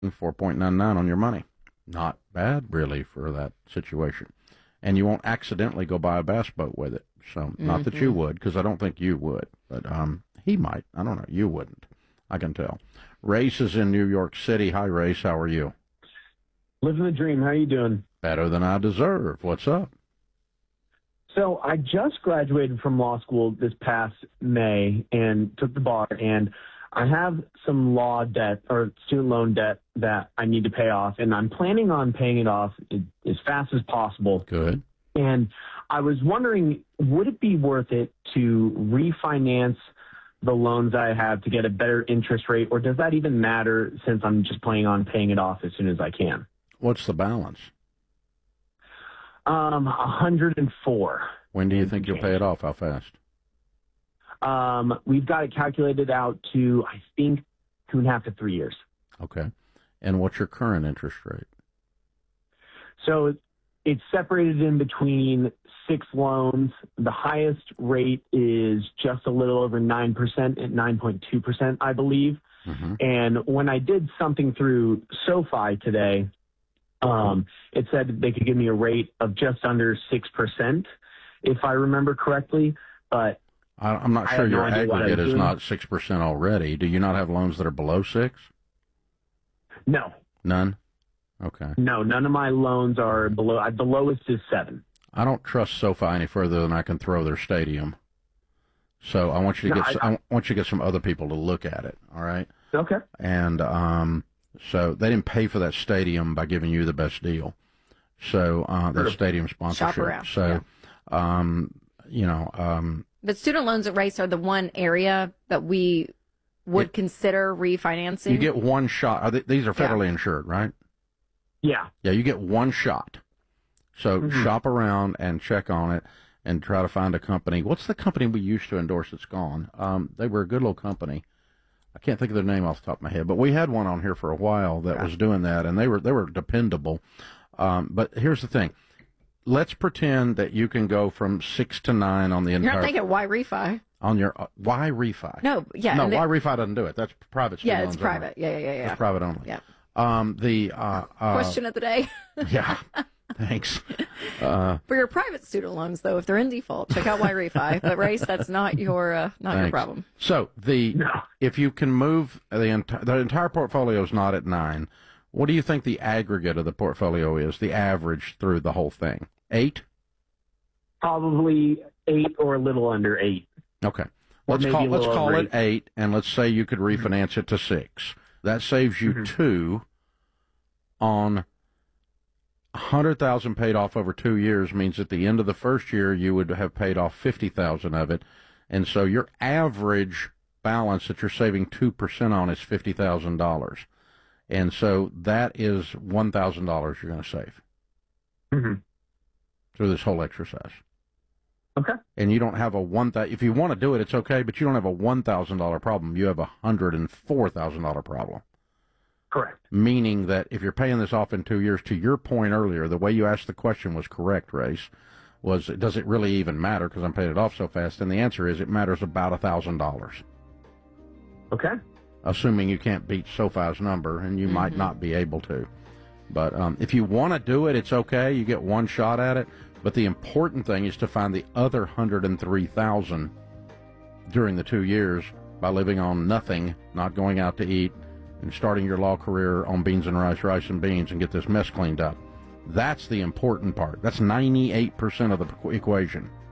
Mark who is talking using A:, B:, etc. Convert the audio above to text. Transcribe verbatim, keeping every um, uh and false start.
A: four point nine nine on your money. Not bad, really, for that situation. And you won't accidentally go buy a bass boat with it. So, mm-hmm. Not that you would, because I don't think you would. But um, he might. I don't know. You wouldn't. I can tell. Race is in New York City. Hi, Race. How are you?
B: Living the dream. How are you doing?
A: Better than I deserve. What's up?
B: So I just graduated from law school this past May and took the bar, and I have some law debt or student loan debt that I need to pay off, and I'm planning on paying it off as fast as possible.
A: Good.
B: And I was wondering, would it be worth it to refinance the loans I have to get a better interest rate, or does that even matter since I'm just planning on paying it off as soon as I can?
A: What's the balance?
B: Um, one hundred four.
A: When do you think you'll pay it off? How fast?
B: Um, we've got it calculated out to, I think, two and a half to three years.
A: Okay. And what's your current interest rate?
B: So it's separated in between six loans. The highest rate is just a little over nine percent at nine point two percent, I believe. Mm-hmm. And when I did something through SoFi today, um, it said they could give me a rate of just under six percent, if I remember correctly. But
A: I, I'm not sure
B: no
A: your aggregate is
B: doing.
A: not six percent already. Do you not have loans that are below six?
B: No.
A: None? Okay.
B: No, none of my loans are below. Uh, the lowest is seven.
A: I don't trust SoFi any further than I can throw their stadium. So I want you to
B: no,
A: get. I, I want you to get some other people to look at it. All right.
B: Okay.
A: And um, so they didn't pay for that stadium by giving you the best deal. So uh, the stadium sponsorship.
C: Shop around.
A: So, yeah. um, you know. Um,
C: but student loans at Race are the one area that we would it, consider refinancing.
A: You get one shot. Are they, these are federally
C: yeah.
A: insured, right?
B: Yeah.
A: Yeah, you get one shot. So mm-hmm. shop around and check on it and try to find a company. What's the company we used to endorse that's gone? Um, they were a good little company. I can't think of their name off the top of my head, but we had one on here for a while that yeah. was doing that, and they were they were dependable. Um, but here's the thing. Let's pretend that you can go from six to nine on the entire...
C: You're not thinking, why refi?
A: On your... Uh, why refi?
C: No, yeah.
A: No,
C: they,
A: why refi doesn't do it. That's private.
C: Yeah, it's private.
A: Only.
C: Yeah, yeah, yeah, yeah.
A: It's private only.
C: Yeah.
A: Um, the... Uh, uh,
C: Question of the day.
A: yeah. Thanks. Uh,
C: For your private student loans, though, if they're in default, check out why refi. But Race, that's not your uh, not
A: thanks.
C: your problem.
A: So the
B: no.
A: if you can move the entire the entire portfolio is not at nine. What do you think the aggregate of the portfolio is? The average through the whole thing, eight.
B: Probably eight or a little under eight.
A: Okay, let's call let's call it eight. eight, and let's say you could refinance mm-hmm. it to six. That saves you mm-hmm. two on. one hundred thousand dollars paid off over two years means at the end of the first year you would have paid off fifty thousand dollars of it. And so your average balance that you're saving two percent on is fifty thousand dollars. And so that is one thousand dollars you're going to save
B: mm-hmm.
A: through this whole exercise.
B: Okay.
A: And you don't have a one thousand. If you want to do it, it's okay, but you don't have a one thousand dollars problem. You have a one hundred four thousand dollars problem.
B: Correct.
A: Meaning that if you're paying this off in two years, to your point earlier, the way you asked the question was correct, Race, was does it really even matter because I'm paying it off so fast? And the answer is it matters about one thousand dollars.
B: Okay.
A: Assuming you can't beat SoFi's number, and you mm-hmm. might not be able to. But um, if you want to do it, it's okay. You get one shot at it. But the important thing is to find the other one hundred three thousand dollars during the two years by living on nothing, not going out to eat, and starting your law career on beans and rice, rice and beans, and get this mess cleaned up. That's the important part. That's ninety-eight percent of the equation.